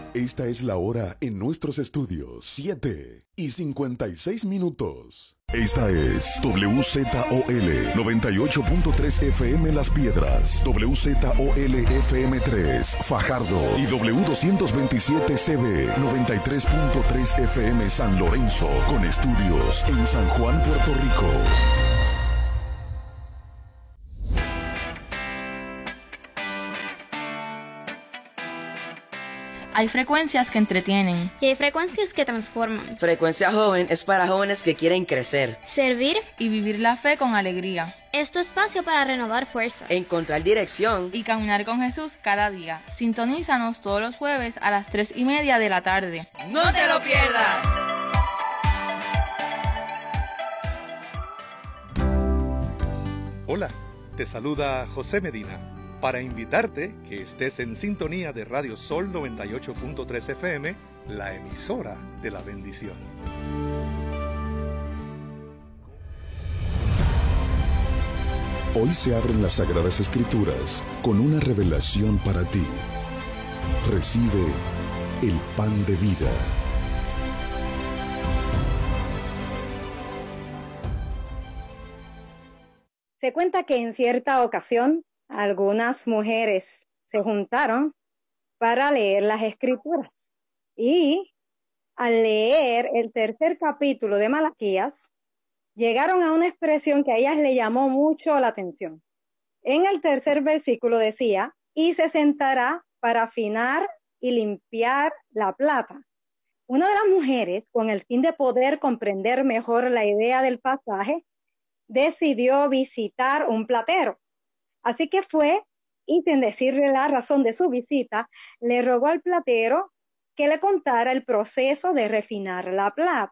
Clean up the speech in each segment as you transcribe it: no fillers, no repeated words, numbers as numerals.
Esta es la hora en nuestros estudios, 7:56. Esta es WZOL 98.3 FM Las Piedras, WZOL FM 3 Fajardo y W227 CB 93.3 FM San Lorenzo, con estudios en San Juan, Puerto Rico. Hay frecuencias que entretienen. Y hay frecuencias que transforman. Frecuencia Joven es para jóvenes que quieren crecer, servir y vivir la fe con alegría. Es tu espacio para renovar fuerzas, encontrar dirección y caminar con Jesús cada día. Sintonízanos todos los jueves a las 3:30 de la tarde. ¡No te lo pierdas! Hola, te saluda José Medina para invitarte que estés en sintonía de Radio Sol 98.3 FM, la emisora de la bendición. Hoy se abren las Sagradas Escrituras con una revelación para ti. Recibe el pan de vida. Se cuenta que en cierta ocasión algunas mujeres se juntaron para leer las Escrituras y al leer el tercer capítulo de Malaquías llegaron a una expresión que a ellas le llamó mucho la atención. En el tercer versículo decía: y se sentará para afinar y limpiar la plata. Una de las mujeres, con el fin de poder comprender mejor la idea del pasaje, decidió visitar un platero. Así que fue, y sin decirle la razón de su visita, le rogó al platero que le contara el proceso de refinar la plata.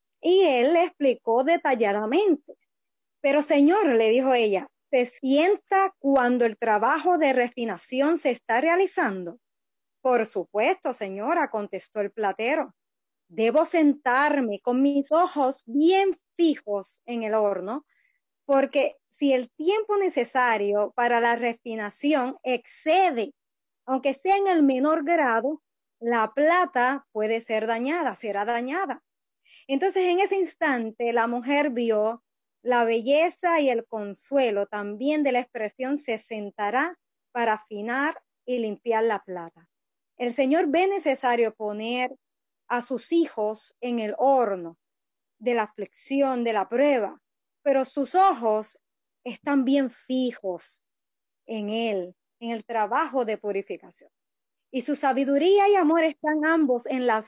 Y él le explicó detalladamente. Pero señor, le dijo ella, ¿se sienta cuando el trabajo de refinación se está realizando? Por supuesto, señora, contestó el platero. Debo sentarme con mis ojos bien fijos en el horno, porque si el tiempo necesario para la refinación excede, aunque sea en el menor grado, la plata puede ser dañada, será dañada. Entonces, en ese instante, la mujer vio la belleza y el consuelo también de la expresión se sentará para afinar y limpiar la plata. El Señor ve necesario poner a sus hijos en el horno de la aflicción, de la prueba, pero sus ojos están bien fijos en Él, en el trabajo de purificación. Y su sabiduría y amor están ambos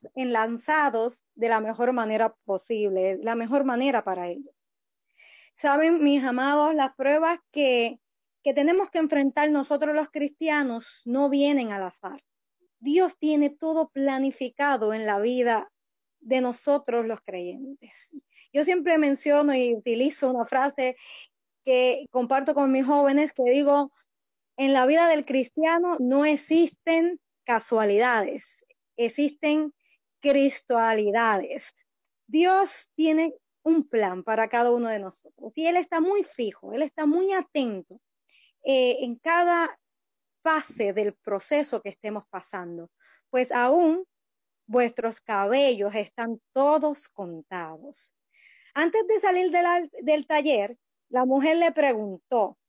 enlazados de la mejor manera posible, la mejor manera para ellos. Saben, mis amados, las pruebas que tenemos que enfrentar nosotros los cristianos no vienen al azar. Dios tiene todo planificado en la vida de nosotros los creyentes. Yo siempre menciono y utilizo una frase que comparto con mis jóvenes que digo: en la vida del cristiano no existen casualidades, existen cristualidades. Dios tiene un plan para cada uno de nosotros y Él está muy fijo, Él está muy atento en cada fase del proceso que estemos pasando, pues aún vuestros cabellos están todos contados. Antes de salir del taller, la mujer le preguntó: